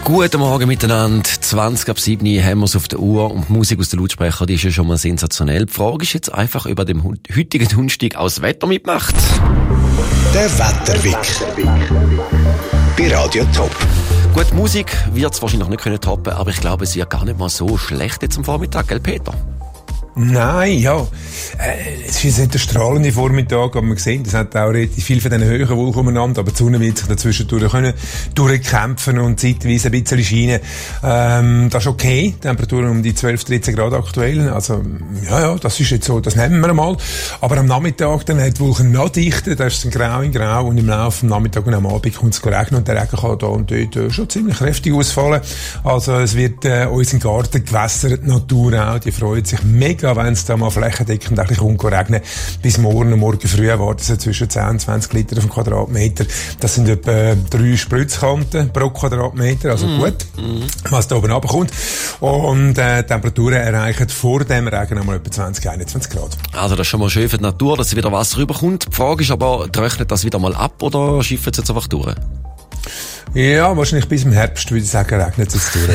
Guten Morgen miteinander. 20:07 haben wir es auf der Uhr und die Musik aus den Lautsprechern, die ist ja schon mal sensationell. Die Frage ist jetzt einfach, ob er dem heutigen Donnerstag auch das Wetter mitmacht. Der Wetterwick bei Radio Top. Gut, die Musik wird es wahrscheinlich nicht können toppen, aber ich glaube, es wird gar nicht mal so schlecht jetzt am Vormittag, gell Peter? Nein, ja. Es ist jetzt nicht der strahlende Vormittag, aber man sieht, es hat auch relativ viel von diesen höheren Wolken umeinander, aber die Sonne wird sich dazwischen durchkämpfen und zeitweise ein bisschen scheinen. Das ist okay. Temperaturen um die 12, 13 Grad aktuell. Also, ja, das ist jetzt so, das nehmen wir mal. Aber am Nachmittag, dann hat die Wolken noch dichter, da ist es grau in grau und im Laufe des Nachmittags und am Abend kommt es regnen und der Regen kann da und dort schon ziemlich kräftig ausfallen. Also, es wird unseren Garten gewässert, die Natur auch, die freut sich mega, wenn es da mal flächendeckend eigentlich regnen. Bis morgen früh erwarten sie zwischen 10 und 20 Liter auf den Quadratmeter. Das sind etwa 3 Spritzkanten pro Quadratmeter, also gut, was da oben runterkommt. Und Temperaturen erreichen vor dem Regen einmal etwa 20, 21 Grad. Also das ist schon mal schön für die Natur, dass wieder Wasser rüberkommt. Die Frage ist aber, trocknet das wieder mal ab oder schiffen sie jetzt einfach durch? Ja, wahrscheinlich bis im Herbst, würde ich sagen, regnet es jetzt durch,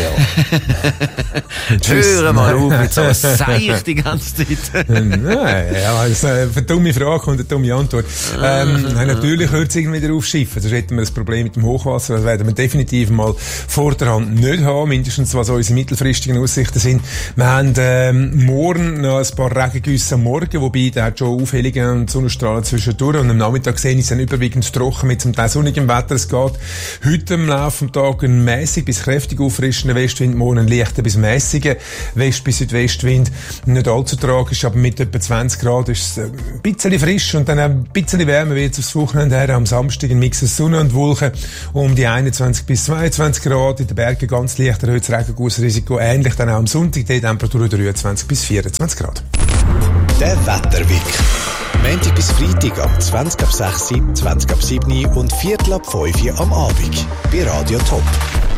ja. Hör mal auf mit so Seich die ganze Zeit. Nein, ja, das ist eine dumme Frage und eine dumme Antwort. Natürlich hört es irgendwie wieder auf Schiffen. Sonst hätten wir ein Problem mit dem Hochwasser. Das werden wir definitiv mal vor der Hand nicht haben, mindestens was unsere mittelfristigen Aussichten sind. Wir haben morgen noch ein paar Regengüsse am Morgen, wobei da hat schon Aufhellungen und Sonnenstrahlen zwischendurch. Und am Nachmittag sehen ist es dann überwiegend trocken mit zum Teil sonnigem Wetter. Es geht heute im Laufe des Tages ein mäßig bis kräftig auffrischender Westwind, morgen ein leichter bis mäßiger West- bis Südwestwind. Nicht allzu tragisch, aber mit etwa 20 Grad ist es ein bisschen frisch und dann ein bisschen wärmer wird es aufs Wochenende her. Am Samstag ein Mix aus Sonne und Wolken um die 21 bis 22 Grad. In den Bergen ganz leicht erhöhtes Regengussrisiko. Ähnlich dann auch am Sonntag, die Temperatur 23 bis 24 Grad. Der Wetterwick. Montag bis Freitag ab 20:06, 20:07 und 16:05 am Abend bei Radio Top.